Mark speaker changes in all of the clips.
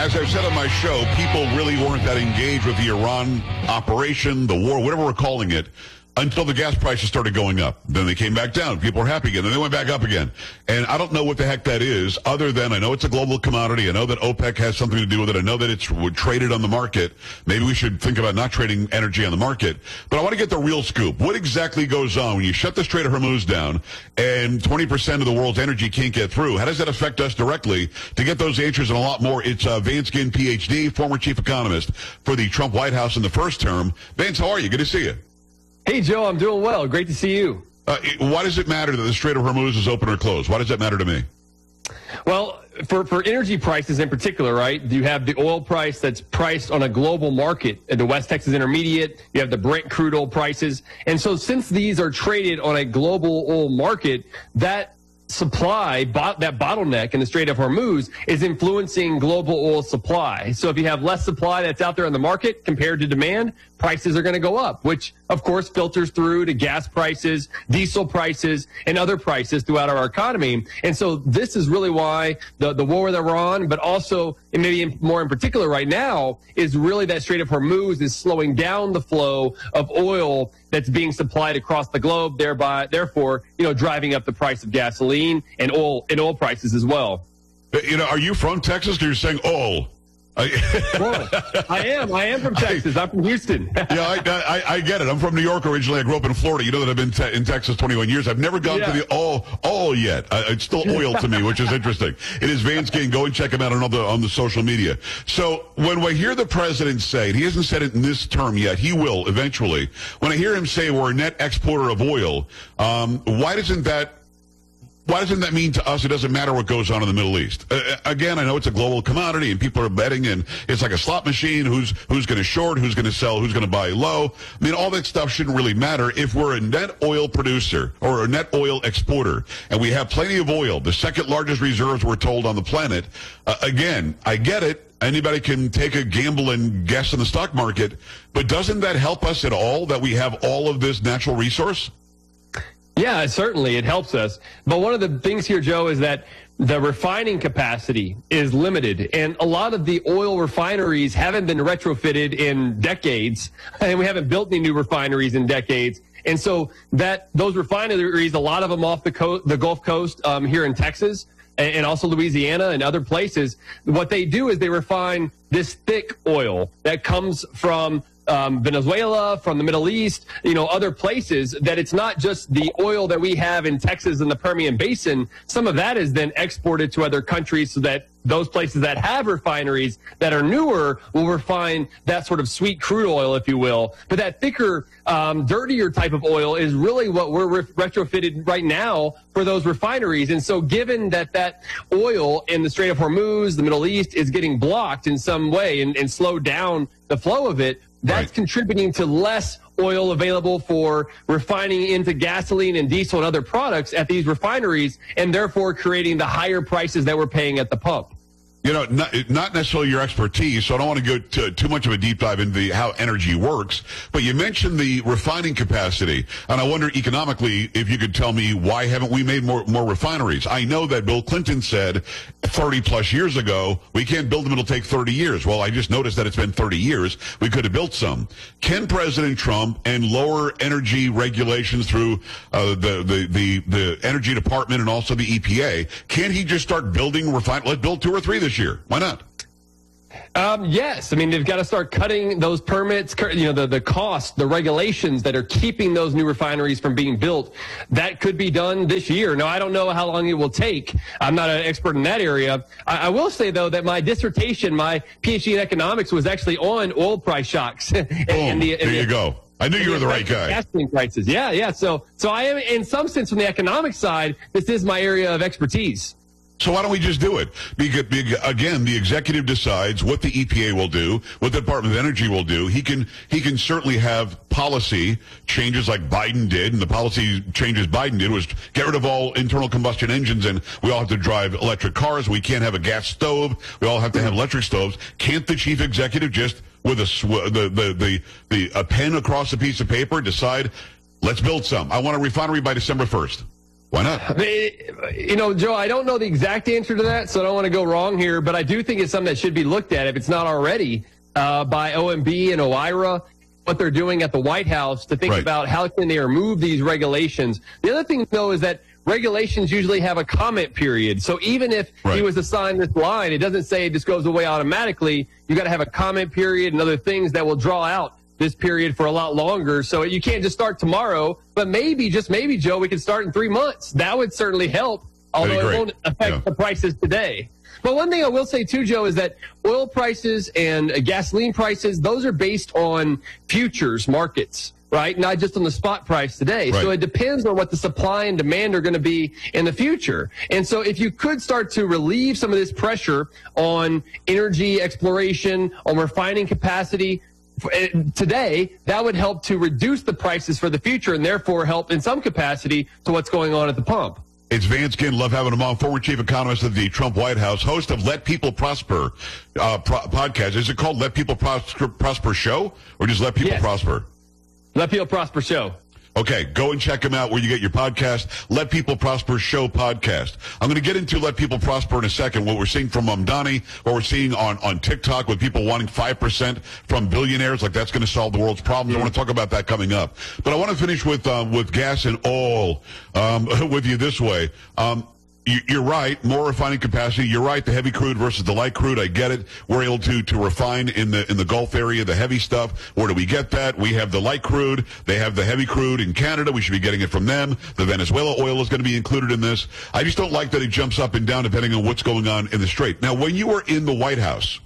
Speaker 1: as I've said on my show, people really weren't that engaged with the Iran operation, the war, whatever we're calling it, until the gas prices started going up. Then they came back down. People were happy again. Then they went back up again. And I don't know what the heck that is, other than I know it's a global commodity. I know that OPEC has something to do with it. I know that it's traded on the market. Maybe we should think about not trading energy on the market. But I want to get the real scoop. What exactly goes on when you shut the Strait of Hormuz down and 20% of the world's energy can't get through? How does that affect us directly? To get those answers and a lot more, it's Vance Ginn, PhD, former chief economist for the Trump White House in the first term. Vance, how are you? Good to see you.
Speaker 2: Hey, Joe, I'm doing well. Great to see you.
Speaker 1: Why does it matter that the Strait of Hormuz is open or closed? Why does that matter to me?
Speaker 2: Well, for energy prices in particular, right, you have the oil price that's priced on a global market at the West Texas Intermediate. You have the Brent crude oil prices. And so since these are traded on a global oil market, that supply, that bottleneck in the Strait of Hormuz is influencing global oil supply. So if you have less supply that's out there on the market compared to demand, prices are going to go up, which of course filters through to gas prices, diesel prices, and other prices throughout our economy. And so this is really why the war that we're on, but also, and maybe more in particular right now, is really that Strait of Hormuz is slowing down the flow of oil that's being supplied across the globe, therefore, driving up the price of gasoline and oil prices as well.
Speaker 1: Are you from Texas? Because you're saying oil.
Speaker 2: Well, I am from Texas. I'm from Houston.
Speaker 1: Yeah, I get it. I'm from New York originally. I grew up in Florida. You know that I've been in Texas 21 years. I've never gone to the oil yet. It's still oil to me, which is interesting. It is Vance Ginn. Go and check him out on the social media. So when we hear the president say, and he hasn't said it in this term yet, he will eventually. When I hear him say we're a net exporter of oil, why doesn't that mean to us it doesn't matter what goes on in the Middle East? Again, I know it's a global commodity and people are betting, and it's like a slot machine. Who's going to short, who's going to sell, who's going to buy low. I mean, all that stuff shouldn't really matter if we're a net oil producer or a net oil exporter, and we have plenty of oil, the second largest reserves we're told on the planet. Again, I get it. Anybody can take a gamble and guess in the stock market, but doesn't that help us at all that we have all of this natural resource?
Speaker 2: Yeah, certainly it helps us. But one of the things here, Joe, is that the refining capacity is limited. And a lot of the oil refineries haven't been retrofitted in decades. And we haven't built any new refineries in decades. And so those refineries, a lot of them off the Gulf Coast here in Texas, and also Louisiana and other places, what they do is they refine this thick oil that comes from Venezuela, from the Middle East, other places, that it's not just the oil that we have in Texas and the Permian Basin. Some of that is then exported to other countries so that those places that have refineries that are newer will refine that sort of sweet crude oil, if you will. But that thicker, dirtier type of oil is really what we're retrofitted right now for those refineries. And so given that oil in the Strait of Hormuz, the Middle East, is getting blocked in some way and slowed down the flow of it, that's contributing to less oil available for refining into gasoline and diesel and other products at these refineries, and therefore creating the higher prices that we're paying at the pump.
Speaker 1: Not necessarily your expertise, so I don't want to go too much of a deep dive into how energy works, but you mentioned the refining capacity, and I wonder economically if you could tell me why haven't we made more refineries? I know that Bill Clinton said 30 plus years ago, we can't build them, it'll take 30 years. Well, I just noticed that it's been 30 years. We could have built some. Can President Trump and lower energy regulations through the Energy Department and also the EPA, can he just start building Let's build 2 or 3 this year. Why not?
Speaker 2: Yes. I mean, they've got to start cutting those permits, the cost, the regulations that are keeping those new refineries from being built. That could be done this year. Now, I don't know how long it will take. I'm not an expert in that area. I will say, though, that my dissertation, my PhD in economics, was actually on oil price shocks.
Speaker 1: There you go. I knew you were the right guy.
Speaker 2: Gasoline prices. Yeah. So I am, in some sense, from the economic side, this is my area of expertise.
Speaker 1: So why don't we just do it? Because, again, the executive decides what the EPA will do, what the Department of Energy will do. He can certainly have policy changes like Biden did, and the policy changes Biden did was get rid of all internal combustion engines, and we all have to drive electric cars. We can't have a gas stove. We all have to have electric stoves. Can't the chief executive just with a pen across a piece of paper decide, let's build some? I want a refinery by December 1st. Why not?
Speaker 2: Joe, I don't know the exact answer to that, so I don't want to go wrong here, but I do think it's something that should be looked at, if it's not already, by OMB and OIRA, what they're doing at the White House to think about how can they remove these regulations. The other thing, though, is that regulations usually have a comment period. So even if he was assigned this line, it doesn't say it just goes away automatically. You got to have a comment period and other things that will draw out this period for a lot longer. So you can't just start tomorrow, but maybe, just maybe, Joe, we could start in 3 months. That would certainly help, although it won't affect the prices today. But one thing I will say too, Joe, is that oil prices and gasoline prices, those are based on futures markets, right? Not just on the spot price today. Right. So it depends on what the supply and demand are going to be in the future. And so if you could start to relieve some of this pressure on energy exploration, on refining capacity today, that would help to reduce the prices for the future and therefore help in some capacity to what's going on at the pump.
Speaker 1: It's Vance Ginn. Love having him on. Former chief economist of the Trump White House, host of Let People Prosper podcast. Is it called Let People Prosper Show or just Let People Prosper?
Speaker 2: Let People Prosper Show.
Speaker 1: Okay, go and check him out where you get your podcast, Let People Prosper Show podcast. I'm going to get into Let People Prosper in a second, what we're seeing from Mamdani, what we're seeing on TikTok with people wanting 5% from billionaires, like that's going to solve the world's problems. I want to talk about that coming up. But I want to finish with gas and oil with you this way. You're right, more refining capacity. You're right, the heavy crude versus the light crude. I get it. We're able to refine in the Gulf area the heavy stuff. Where do we get that? We have the light crude. They have the heavy crude in Canada. We should be getting it from them. The Venezuela oil is going to be included in this. I just don't like that it jumps up and down depending on what's going on in the Strait. Now, when you were in the White House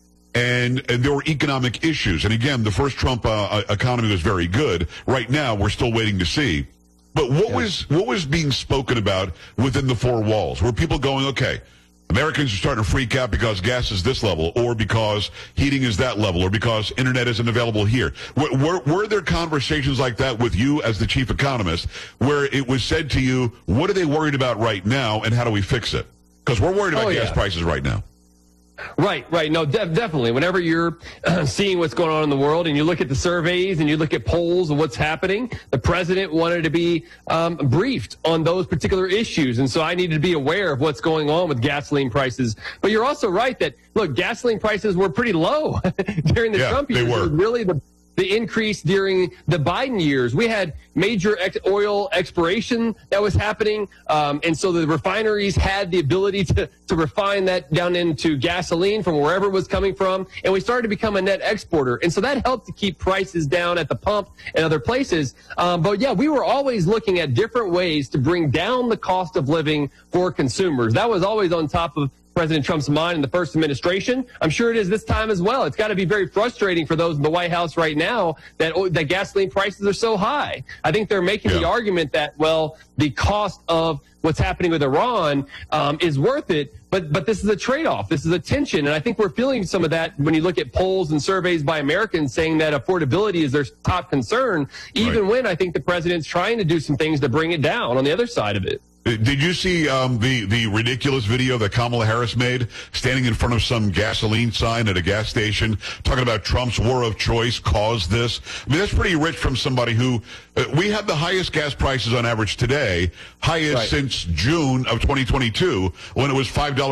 Speaker 1: and there were economic issues, and again, the first Trump economy was very good. Right now, we're still waiting to see. But what was being spoken about within the four walls? Were people going, okay, Americans are starting to freak out because gas is this level, or because heating is that level, or because internet isn't available here? Were there conversations like that with you as the chief economist where it was said to you, what are they worried about right now, and how do we fix it? Because we're worried about gas prices right now.
Speaker 2: Right. No, definitely. Whenever you're seeing what's going on in the world and you look at the surveys and you look at polls of what's happening, the president wanted to be briefed on those particular issues. And so I needed to be aware of what's going on with gasoline prices. But you're also right that, look, gasoline prices were pretty low during the Trump years.
Speaker 1: They were.
Speaker 2: Really the increase during the Biden years. We had major oil exploration that was happening, and so the refineries had the ability to refine that down into gasoline from wherever it was coming from, and we started to become a net exporter. And so that helped to keep prices down at the pump and other places. But yeah, we were always looking at different ways to bring down the cost of living for consumers. That was always on top of President Trump's mind in the first administration. I'm sure it is this time as well. It's got to be very frustrating for those in the White House right now that gasoline prices are so high. I think they're making the argument that, well, the cost of what's happening with Iran is worth it, but this is a trade-off. This is a tension, and I think we're feeling some of that when you look at polls and surveys by Americans saying that affordability is their top concern, even when I think the president's trying to do some things to bring it down on the other side of it.
Speaker 1: Did you see the ridiculous video that Kamala Harris made standing in front of some gasoline sign at a gas station talking about Trump's war of choice caused this? I mean, that's pretty rich from somebody who we have the highest gas prices on average today, highest since June of 2022 when it was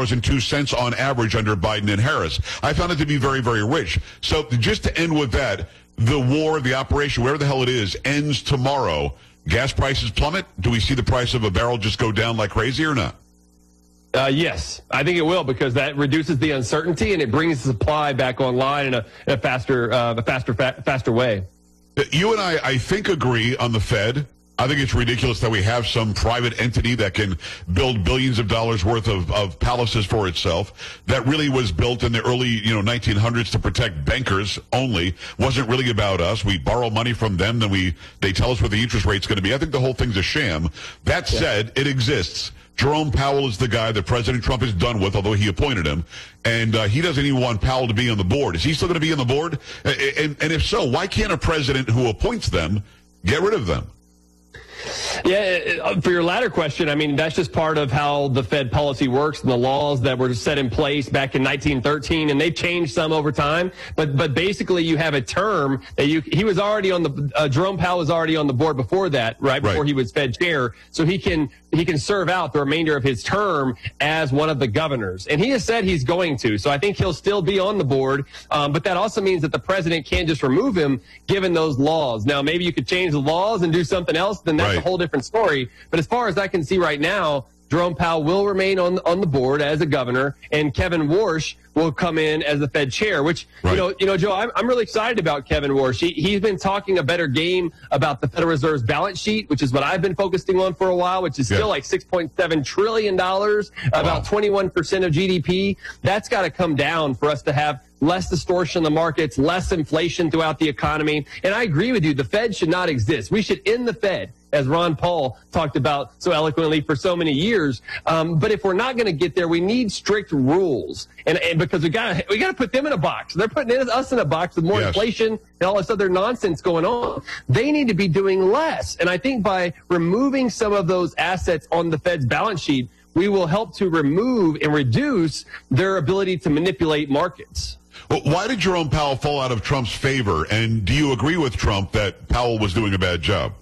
Speaker 1: $5.02 on average under Biden and Harris. I found it to be very, very rich. So just to end with that, the war, the operation, wherever the hell it is, ends tomorrow. Gas prices plummet? Do we see the price of a barrel just go down like crazy or not?
Speaker 2: Yes, I think it will, because that reduces the uncertainty and it brings the supply back online in a faster way.
Speaker 1: You and I think, agree on the Fed. I think it's ridiculous that we have some private entity that can build billions of dollars worth of palaces for itself. That really was built in the early 1900s to protect bankers only. Wasn't really about us. We borrow money from them, then they tell us what the interest rate's going to be. I think the whole thing's a sham. That said, it exists. Jerome Powell is the guy that President Trump is done with, although he appointed him. And he doesn't even want Powell to be on the board. Is he still going to be on the board? And if so, why can't a president who appoints them get rid of them?
Speaker 2: Yeah, for your latter question, I mean, that's just part of how the Fed policy works and the laws that were set in place back in 1913, and they've changed some over time. But basically, you have a term that he was already on the Jerome Powell was already on the board before that, right before he was Fed chair, so he can serve out the remainder of his term as one of the governors, and he has said he's going to. So I think he'll still be on the board, but that also means that the president can't just remove him given those laws. Now, maybe you could change the laws and do something else, then that's a whole different story. But as far as I can see right now, Jerome Powell will remain on the board as a governor, and Kevin Warsh will come in as the Fed chair, which, you know, Joe, I'm really excited about Kevin Warsh. He's been talking a better game about the Federal Reserve's balance sheet, which is what I've been focusing on for a while, which is still like $6.7 trillion, about 21% of GDP. That's got to come down for us to have less distortion in the markets, less inflation throughout the economy. And I agree with you. The Fed should not exist. We should end the Fed, as Ron Paul talked about so eloquently for so many years. But if we're not going to get there, we need strict rules. And because we got to put them in a box. They're putting us in a box with more inflation and all this other nonsense going on. They need to be doing less. And I think by removing some of those assets on the Fed's balance sheet, we will help to remove and reduce their ability to manipulate markets.
Speaker 1: Well, why did Jerome Powell fall out of Trump's favor? And do you agree with Trump that Powell was doing a bad job?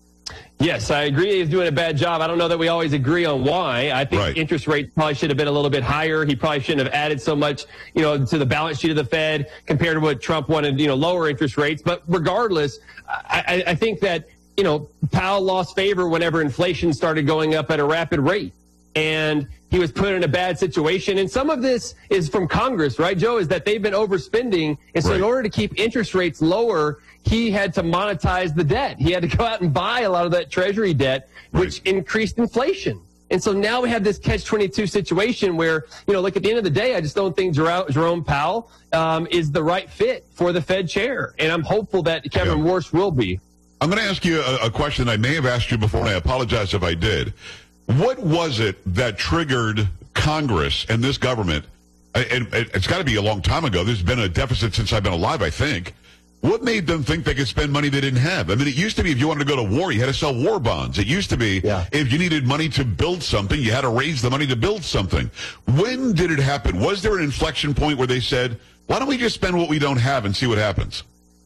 Speaker 2: Yes, I agree he's doing a bad job. I don't know that we always agree on why. I think interest rates probably should have been a little bit higher. He probably shouldn't have added so much, to the balance sheet of the Fed compared to what Trump wanted, lower interest rates. But regardless, I think that, Powell lost favor whenever inflation started going up at a rapid rate. And he was put in a bad situation. And some of this is from Congress, right, Joe, is that they've been overspending. And so in order to keep interest rates lower, he had to monetize the debt. He had to go out and buy a lot of that Treasury debt, which increased inflation. And so now we have this catch-22 situation where, look, at the end of the day, I just don't think Jerome Powell is the right fit for the Fed chair. And I'm hopeful that Kevin Warsh will be. I'm
Speaker 1: going to ask you a question I may have asked you before, and I apologize if I did. What was it that triggered Congress and this government? And it's got to be a long time ago. There's been a deficit since I've been alive, I think. What made them think they could spend money they didn't have? I mean, it used to be if you wanted to go to war, you had to sell war bonds. It used to be if you needed money to build something, you had to raise the money to build something. When did it happen? Was there an inflection point where they said, why don't we just spend what we don't have and see what happens?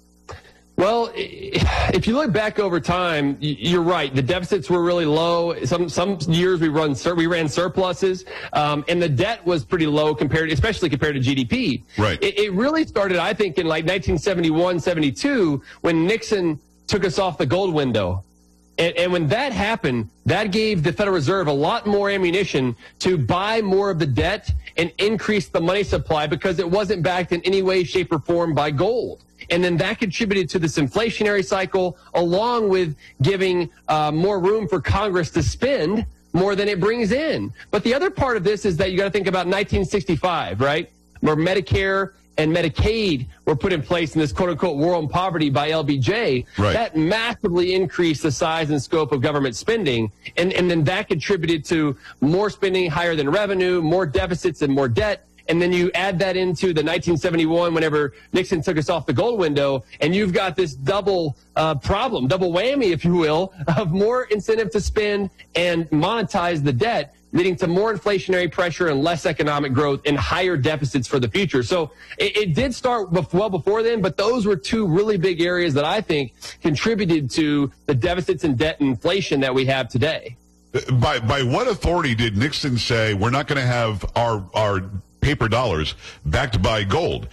Speaker 2: Well, if you look back over time, you're right. The deficits were really low. Some years we ran surpluses, and the debt was pretty low especially compared to GDP.
Speaker 1: Right.
Speaker 2: It really started, I think, in like 1971, 72, when Nixon took us off the gold window. And when that happened, that gave the Federal Reserve a lot more ammunition to buy more of the debt and increase the money supply because it wasn't backed in any way, shape, or form by gold. And then that contributed to this inflationary cycle, along with giving more room for Congress to spend more than it brings in. But the other part of this is that you got to think about 1965, right? Where Medicare and Medicaid were put in place in this quote-unquote war on poverty by LBJ. That massively increased the size and scope of government spending. And then that contributed to more spending higher than revenue, more deficits and more debt. And then you add that into the 1971, whenever Nixon took us off the gold window, and you've got this double problem, double whammy, if you will, of more incentive to spend and monetize the debt, leading to more inflationary pressure and less economic growth and higher deficits for the future. So it did start well before then, but those were two really big areas that I think contributed to the deficits and debt and inflation that we have today.
Speaker 1: By what authority did Nixon say we're not going to have our paper dollars backed by gold?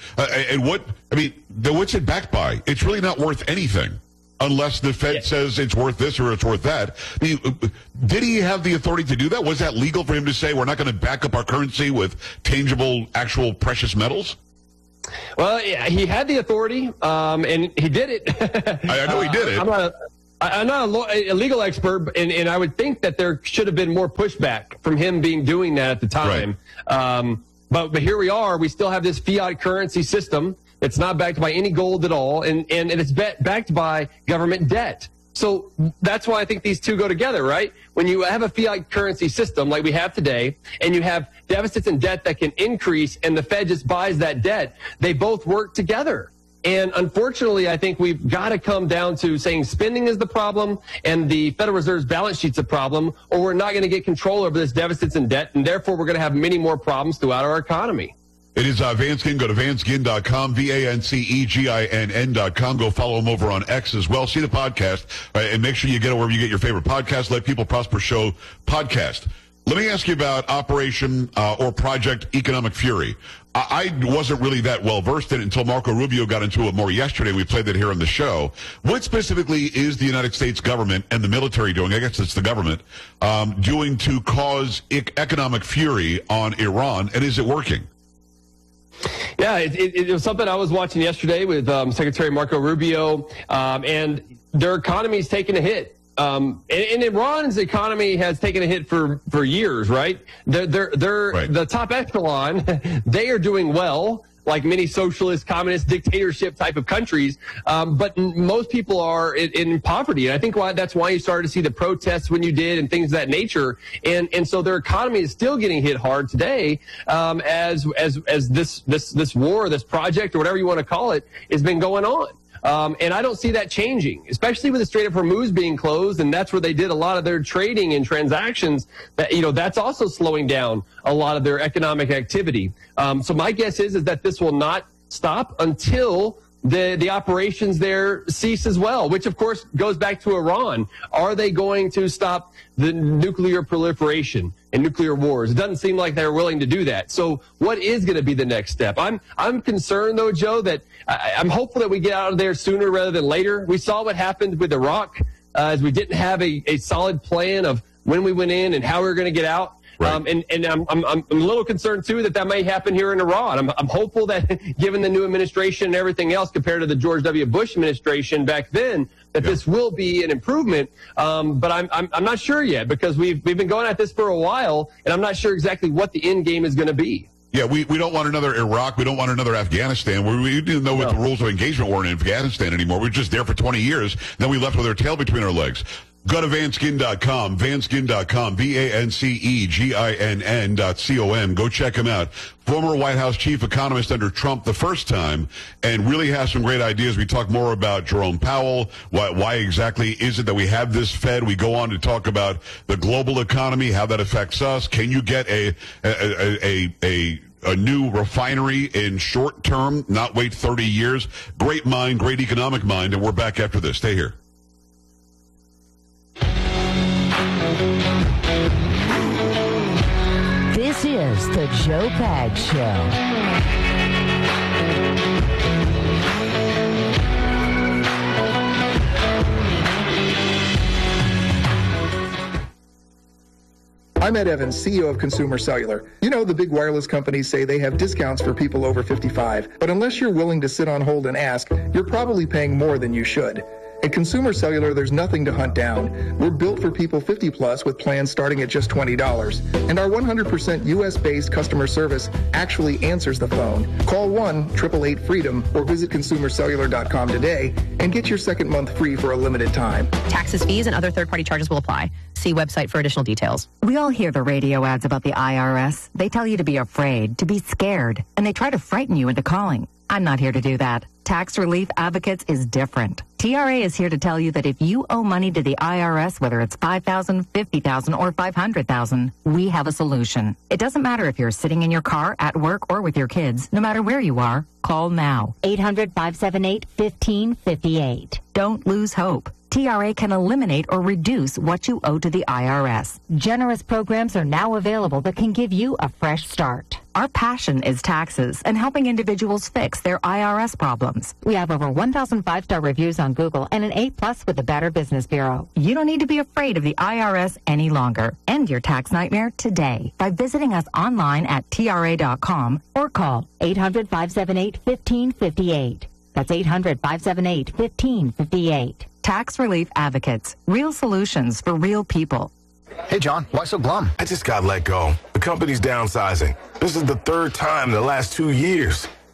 Speaker 1: What's it backed by? It's really not worth anything unless the Fed says it's worth this or it's worth that. Did he have the authority to do that? Was that legal for him to say we're not going to back up our currency with tangible, actual precious metals?
Speaker 2: Well, he had the authority, and he did it.
Speaker 1: I know he did it.
Speaker 2: I'm not a legal expert, and I would think that there should have been more pushback from him doing that at the time. But here we are. We still have this fiat currency system that's not backed by any gold at all, and it's backed by government debt. So that's why I think these two go together, right? When you have a fiat currency system like we have today, and you have deficits and debt that can increase, and the Fed just buys that debt, they both work together. And unfortunately, I think we've got to come down to saying spending is the problem and the Federal Reserve's balance sheet's a problem, or we're not going to get control over this deficits and debt, and therefore we're going to have many more problems throughout our economy.
Speaker 1: It is Vanskin. Go to vanskin.com, VANCEGINN.com. Go follow him over on X as well. See the podcast, and make sure you get it wherever you get your favorite podcast. Let People Prosper Show podcast. Let me ask you about Operation or Project Economic Fury. I wasn't really that well versed in it until Marco Rubio got into it more yesterday. We played that here on the show. What specifically is the United States government and the military doing? I guess it's the government doing to cause economic fury on Iran, and is it working?
Speaker 2: Yeah, it was something I was watching yesterday with Secretary Marco Rubio, and their economy's taken a hit. And Iran's economy has taken a hit for years, right? They're right. The top echelon, they are doing well, like many socialist, communist, dictatorship type of countries. But most people are in poverty. And I think that's why you started to see the protests when you did and things of that nature. And so their economy is still getting hit hard today, as this war, this project, or whatever you want to call it, has been going on. And I don't see that changing, especially with the Strait of Hormuz being closed, and that's where they did a lot of their trading and transactions. That's also slowing down a lot of their economic activity. So my guess is that this will not stop until the operations there cease as well, which of course goes back to Iran. Are they going to stop the nuclear proliferation and nuclear wars? It doesn't seem like they're willing to do that. So what is going to be the next step? I'm concerned though, Joe, that I'm hopeful that we get out of there sooner rather than later. We saw what happened with Iraq, as we didn't have a solid plan of when we went in and how we were going to get out. Right. And I'm a little concerned, too, that may happen here in Iran. I'm hopeful that, given the new administration and everything else compared to the George W. Bush administration back then, that this will be an improvement. But I'm not sure yet, because we've been going at this for a while, and I'm not sure exactly what the end game is going to be.
Speaker 1: Yeah, we don't want another Iraq. We don't want another Afghanistan. We didn't know what the rules of engagement were in Afghanistan anymore. We were just there for 20 years. Then we left with our tail between our legs. Go to vanskin.com, vanskin.com, VANCEGINN.com. Go check him out. Former White House chief economist under Trump the first time, and really has some great ideas. We talk more about Jerome Powell. Why exactly is it that we have this Fed? We go on to talk about the global economy, how that affects us. Can you get a new refinery in short term, not wait 30 years? Great mind, great economic mind, and we're back after this. Stay here.
Speaker 3: This is the Joe Pags Show.
Speaker 4: I'm Ed Evans, CEO of Consumer Cellular. You know, the big wireless companies say they have discounts for people over 55, but unless you're willing to sit on hold and ask, you're probably paying more than you should. At Consumer Cellular, there's nothing to hunt down. We're built for people 50 plus with plans starting at just $20. And our 100% U.S.-based customer service actually answers the phone. Call 1-888-FREEDOM or visit consumercellular.com today and get your second month free for a limited time.
Speaker 5: Taxes, fees, and other third-party charges will apply. See website for additional details.
Speaker 3: We all hear the radio ads about the IRS. They tell you to be afraid, to be scared, and they try to frighten you into calling. I'm not here to do that. Tax Relief Advocates is different. TRA is here to tell you that if you owe money to the IRS, whether it's $5,000, $50,000, or $500,000, we have a solution. It doesn't matter if you're sitting in your car, at work, or with your kids. No matter where you are, call now.
Speaker 6: 800-578-1558.
Speaker 3: Don't lose hope. TRA can eliminate or reduce what you owe to the IRS.
Speaker 6: Generous programs are now available that can give you a fresh start.
Speaker 3: Our passion is taxes and helping individuals fix their IRS problems.
Speaker 6: We have over 1,000 5-star reviews on Google and an A+ with the Better Business Bureau.
Speaker 3: You don't need to be afraid of the IRS any longer. End your tax nightmare today by visiting us online at TRA.com
Speaker 6: or call 800-578-1558. That's 800-578-1558.
Speaker 3: Tax Relief Advocates. Real solutions for real people.
Speaker 7: Hey, John, why so glum?
Speaker 8: I just got let go. The company's downsizing. This is the third time in the last 2 years.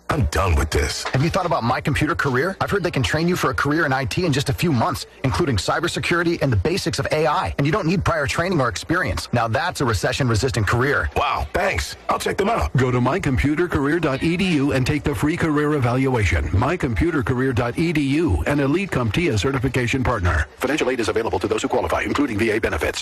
Speaker 7: I'm done with this. Have you thought about My Computer Career? I've heard they can train you for a career in IT in just a few months, including cybersecurity and the basics of AI. And you don't need prior training or experience. Now that's a recession-resistant career.
Speaker 8: Wow, thanks. I'll check them out. Go to mycomputercareer.edu and take the free career evaluation. Mycomputercareer.edu, an Elite CompTIA certification partner. Financial aid is available to those who qualify, including VA benefits.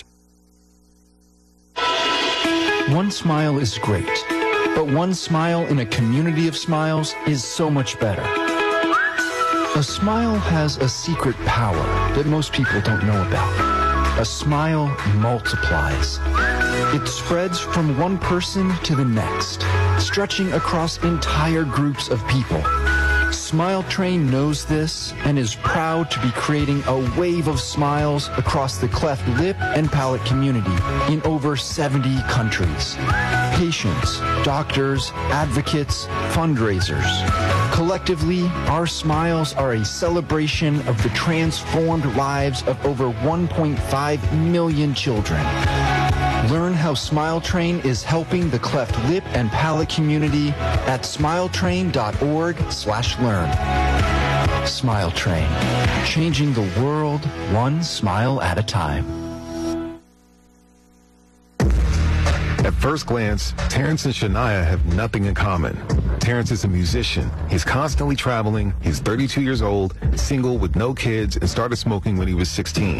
Speaker 9: One smile is great, but one smile in a community of smiles is so much better. A smile has a secret power that most people don't know about. A smile multiplies. It spreads from one person to the next, stretching across entire groups of people. Smile Train knows this and is proud to be creating a wave of smiles across the cleft lip and palate community in over 70 countries. Patients, doctors, advocates, fundraisers. Collectively, our smiles are a celebration of the transformed lives of over 1.5 million children. Learn how Smile Train is helping the cleft lip and palate community at smiletrain.org/learn. Smile Train, changing the world one smile at a time.
Speaker 10: At first glance, Terrence and Shania have nothing in common. Terrence is a musician. He's constantly traveling. He's 32 years old, single with no kids, and started smoking when he was 16.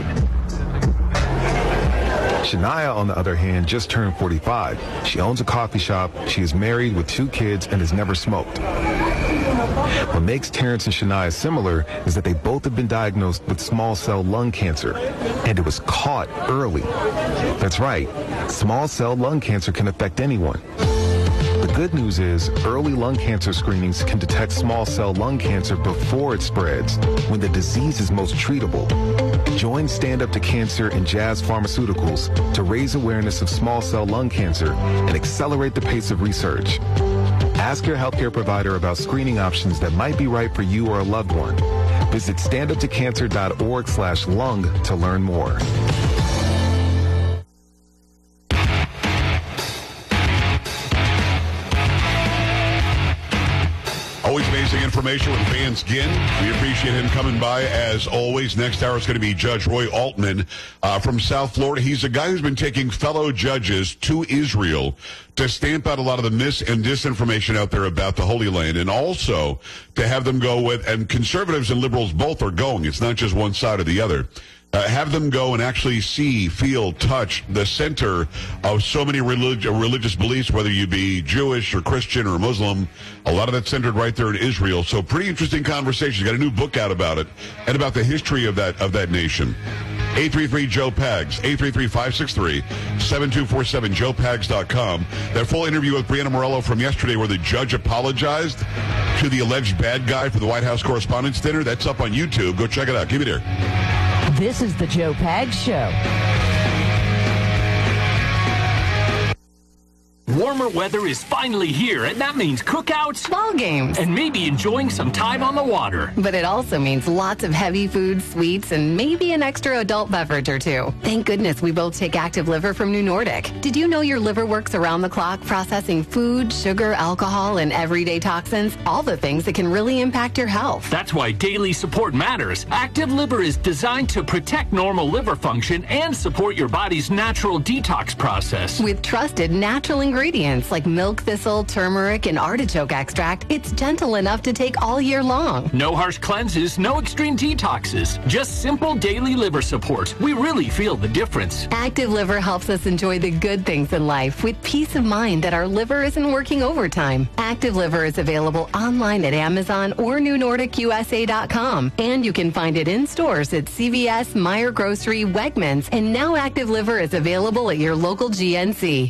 Speaker 10: Shania, on the other hand, just turned 45. She owns a coffee shop, she is married with 2 kids, and has never smoked. What makes Terrence and Shania similar is that they both have been diagnosed with small cell lung cancer, and it was caught early. That's right, small cell lung cancer can affect anyone. The good news is early lung cancer screenings can detect small cell lung cancer before it spreads, when the disease is most treatable. Join Stand Up to Cancer and Jazz Pharmaceuticals to raise awareness of small cell lung cancer and accelerate the pace of research. Ask your healthcare provider about screening options that might be right for you or a loved one. Visit standuptocancer.org/lung to learn more.
Speaker 1: Always amazing information with Vance Ginn. We appreciate him coming by as always. Next hour is going to be Judge Roy Altman from South Florida. He's a guy who's been taking fellow judges to Israel to stamp out a lot of the mis and disinformation out there about the Holy Land, and also to have them go with, and conservatives and liberals both are going. It's not just one side or the other. Have them go and actually see, feel, touch the center of so many religious beliefs, whether you be Jewish or Christian or Muslim. A lot of that's centered right there in Israel. So pretty interesting conversation. He's got a new book out about it and about the history of that nation. 833-JOE-PAGS, 833-563-7247, joepags.com. That full interview with Brianna Morello from yesterday where the judge apologized to the alleged bad guy for the White House Correspondents' Dinner, that's up on YouTube. Go check it out. Keep it here.
Speaker 11: This is the Joe Pags Show.
Speaker 12: Warmer weather is finally here, and that means cookouts,
Speaker 13: ball games,
Speaker 12: and maybe enjoying some time on the water.
Speaker 13: But it also means lots of heavy foods, sweets, and maybe an extra adult beverage or two. Thank goodness we both take Active Liver from New Nordic. Did you know your liver works around the clock processing food, sugar, alcohol, and everyday toxins? All the things that can really impact your health.
Speaker 12: That's why daily support matters. Active Liver is designed to protect normal liver function and support your body's natural detox process.
Speaker 13: With trusted natural ingredients like milk thistle, turmeric, and artichoke extract, it's gentle enough to take all year long.
Speaker 12: No harsh cleanses, no extreme detoxes, just simple daily liver support. We really feel the difference.
Speaker 13: Active Liver helps us enjoy the good things in life with peace of mind that our liver isn't working overtime. Active Liver is available online at Amazon or NewNordicUSA.com, and you can find it in stores at CVS, Meijer Grocery, Wegmans, and now Active Liver is available at your local GNC.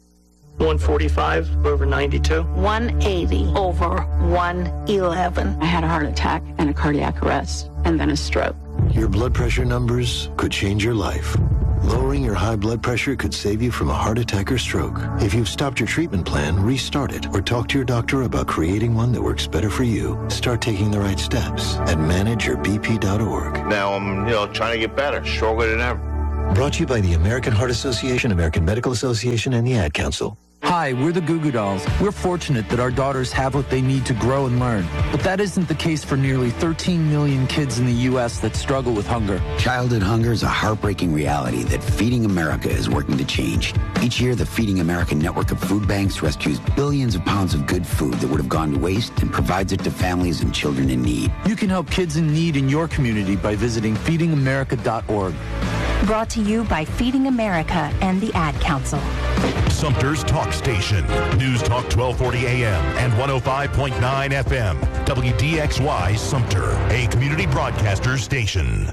Speaker 14: 145 over 92.
Speaker 15: 180 over 111. I had a heart attack and a cardiac arrest and then a stroke.
Speaker 16: Your blood pressure numbers could change your life. Lowering your high blood pressure could save you from a heart attack or stroke. If you've stopped your treatment plan, restart it or talk to your doctor about creating one that works better for you. Start taking the right steps at manageyourbp.org.
Speaker 17: Now I'm, trying to get better, stronger than ever.
Speaker 16: Brought to you by the American Heart Association, American Medical Association, and the Ad Council.
Speaker 14: Hi, we're the Goo Goo Dolls. We're fortunate that our daughters have what they need to grow and learn. But that isn't the case for nearly 13 million kids in the U.S. that struggle with hunger.
Speaker 18: Childhood hunger is a heartbreaking reality that Feeding America is working to change. Each year, the Feeding America network of food banks rescues billions of pounds of good food that would have gone to waste and provides it to families and children in need.
Speaker 14: You can help kids in need in your community by visiting feedingamerica.org.
Speaker 19: Brought to you by Feeding America and the Ad Council.
Speaker 20: Sumter's Talk Station. News Talk 1240 AM and 105.9 FM. WDXY Sumter, a community broadcaster station.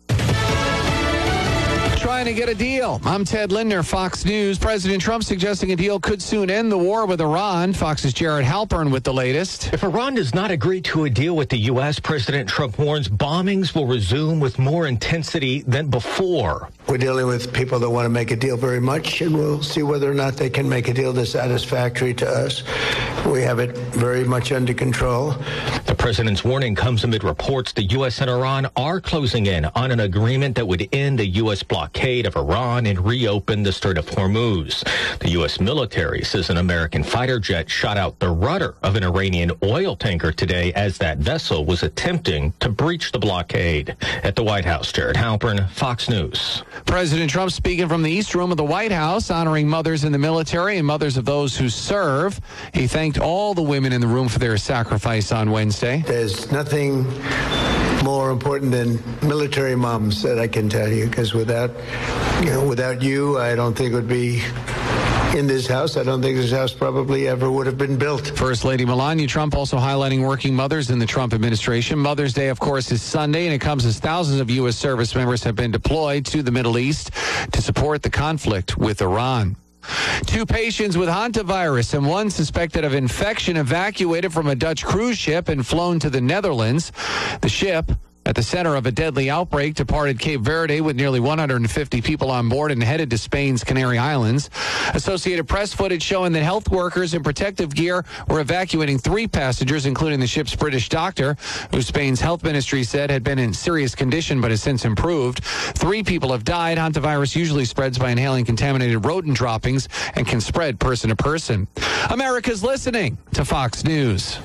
Speaker 21: Trying to get a deal. I'm Ted Lindner, Fox News. President Trump suggesting a deal could soon end the war with Iran. Fox's Jared Halpern with the latest.
Speaker 22: If Iran does not agree to a deal with the U.S., President Trump warns bombings will resume with more intensity than before.
Speaker 23: We're dealing with people that want to make a deal very much, and we'll see whether or not they can make a deal that's satisfactory to us. We have it very much under control.
Speaker 22: The president's warning comes amid reports the U.S. and Iran are closing in on an agreement that would end the U.S. blockade of Iran and reopen the Strait of Hormuz. The U.S. military says an American fighter jet shot out the rudder of an Iranian oil tanker today as that vessel was attempting to breach the blockade. At the White House, Jared Halpern, Fox News.
Speaker 21: President Trump speaking from the East Room of the White House, honoring mothers in the military and mothers of those who serve. He thanked all the women in the room for their sacrifice on Wednesday.
Speaker 23: There's nothing more important than military moms, that I can tell you, because without you, I don't think it would be in this house. I don't think this house probably ever would have been built.
Speaker 21: First Lady Melania Trump also highlighting working mothers in the Trump administration. Mother's Day, of course, is Sunday, and it comes as thousands of U.S. service members have been deployed to the Middle East to support the conflict with Iran. 2 patients with hantavirus and 1 suspected of infection evacuated from a Dutch cruise ship and flown to the Netherlands. The ship, at the center of a deadly outbreak, departed Cape Verde with nearly 150 people on board and headed to Spain's Canary Islands. Associated Press footage showing that health workers in protective gear were evacuating 3 passengers, including the ship's British doctor, who Spain's health ministry said had been in serious condition but has since improved. 3 people have died. Hantavirus usually spreads by inhaling contaminated rodent droppings and can spread person to person. America's listening to Fox News.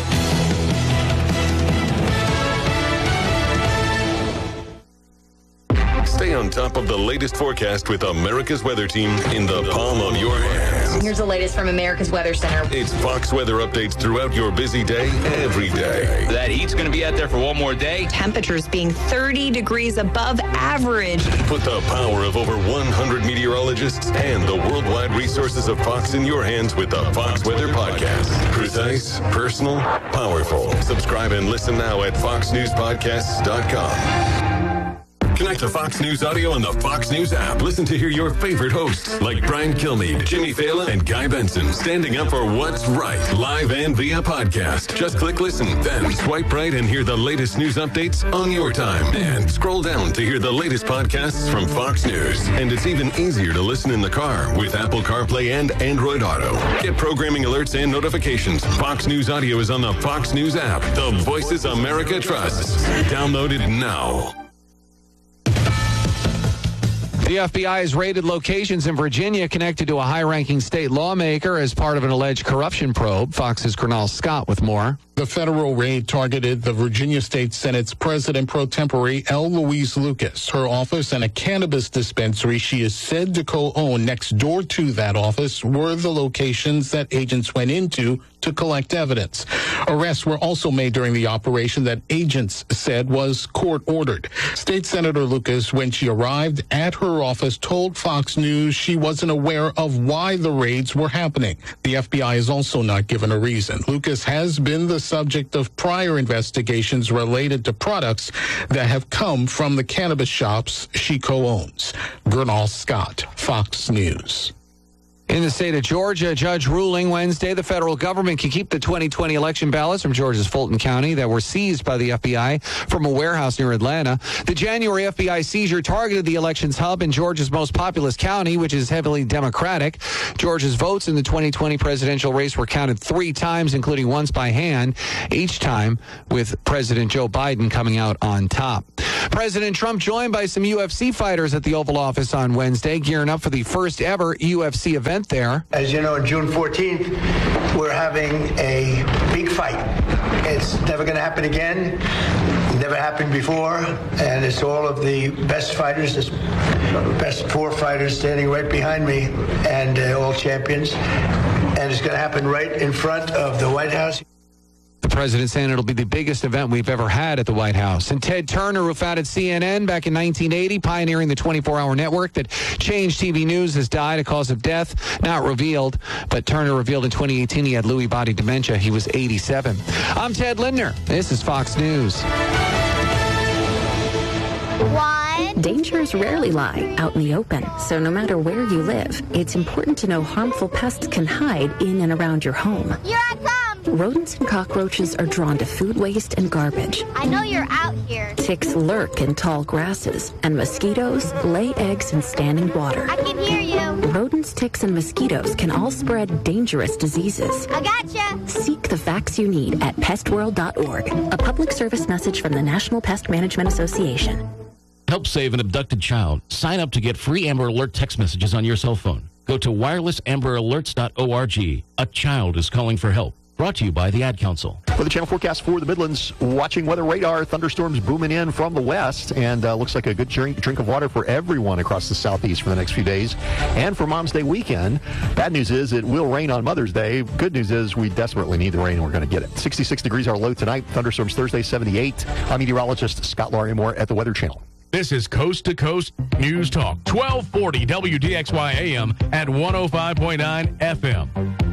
Speaker 24: Stay on top of the latest forecast with America's Weather Team in the palm of your hands.
Speaker 25: Here's the latest from America's Weather Center.
Speaker 24: It's Fox weather updates throughout your busy day, every day.
Speaker 26: That heat's going to be out there for one more day.
Speaker 25: Temperatures being 30 degrees above average.
Speaker 24: Put the power of over 100 meteorologists and the worldwide resources of Fox in your hands with the Fox Weather Podcast. Precise, personal, powerful. Subscribe and listen now at foxnewspodcasts.com. Connect to Fox News Audio on the Fox News app. Listen to hear your favorite hosts like Brian Kilmeade, Jimmy Fallon, and Guy Benson standing up for what's right, live and via podcast. Just click listen, then swipe right and hear the latest news updates on your time. And scroll down to hear the latest podcasts from Fox News. And it's even easier to listen in the car with Apple CarPlay and Android Auto. Get programming alerts and notifications. Fox News Audio is on the Fox News app. The voices America trusts. Download it now.
Speaker 21: The FBI has raided locations in Virginia connected to a high-ranking state lawmaker as part of an alleged corruption probe. Fox's Cornell Scott with more.
Speaker 27: The federal raid targeted the Virginia State Senate's president pro tempore, L. Louise Lucas. Her office and a cannabis dispensary she is said to co-own next door to that office were the locations that agents went into to collect evidence. Arrests were also made during the operation that agents said was court-ordered. State Senator Lucas, when she arrived at her office, told Fox News she wasn't aware of why the raids were happening. The FBI has also not given a reason. Lucas has been the subject of prior investigations related to products that have come from the cannabis shops she co-owns. Gernal Scott, Fox News.
Speaker 21: In the state of Georgia, a judge ruling Wednesday the federal government can keep the 2020 election ballots from Georgia's Fulton County that were seized by the FBI from a warehouse near Atlanta. The January FBI seizure targeted the elections hub in Georgia's most populous county, which is heavily Democratic. Georgia's votes in the 2020 presidential race were counted 3 times, including once by hand, each time with President Joe Biden coming out on top. President Trump joined by some UFC fighters at the Oval Office on Wednesday, gearing up for the first ever UFC event there.
Speaker 23: As you know, on June 14th, we're having a big fight. It's never going to happen again. Never happened before. And it's all of the best fighters, the best 4 fighters standing right behind me, and all champions. And it's going to happen right in front of the White House.
Speaker 21: The president saying it'll be the biggest event we've ever had at the White House. And Ted Turner, who founded CNN back in 1980, pioneering the 24-hour network that changed TV news, has died. A cause of death not revealed, but Turner revealed in 2018 he had Lewy body dementia. He was 87. I'm Ted Lindner. This is Fox News.
Speaker 2: Dangers rarely lie out in the open, so no matter where you live, it's important to know harmful pests can hide in and around your home.
Speaker 3: Here I come!
Speaker 2: Rodents and cockroaches are drawn to food waste and garbage.
Speaker 3: I know you're out here.
Speaker 2: Ticks lurk in tall grasses, and mosquitoes lay eggs in standing water.
Speaker 3: I can hear you.
Speaker 2: Rodents, ticks, and mosquitoes can all spread dangerous diseases.
Speaker 3: I gotcha.
Speaker 2: Seek the facts you need at pestworld.org. A public service message from the National Pest Management Association.
Speaker 4: Help save an abducted child. Sign up to get free Amber Alert text messages on your cell phone. Go to wirelessamberAlerts.org. A child is calling for help. Brought to you by the Ad Council.
Speaker 5: For the channel forecast for the Midlands, watching weather radar, thunderstorms booming in from the west, and looks like a good drink of water for everyone across the southeast for the next few days. And for Mom's Day weekend, bad news is it will rain on Mother's Day. Good news is we desperately need the rain and we're going to get it. 66 degrees our low tonight. Thunderstorms Thursday, 78. I'm meteorologist Scott Larimore at the Weather Channel.
Speaker 6: This is Coast to Coast News Talk, 1240 WDXY AM at 105.9 FM.